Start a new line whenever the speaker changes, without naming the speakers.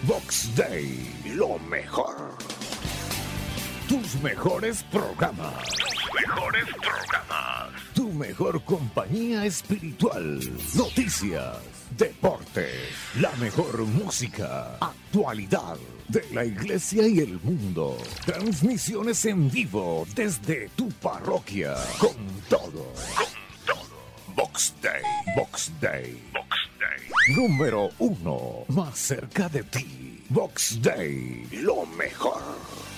Box Day, lo mejor. Tus mejores programas. Tu mejor compañía espiritual. Noticias, deportes, la mejor música, actualidad de la iglesia y el mundo. Transmisiones en vivo desde tu parroquia. Con todo. Box Day. Box Day. Número 1. Más cerca de ti. Box Day. Lo mejor.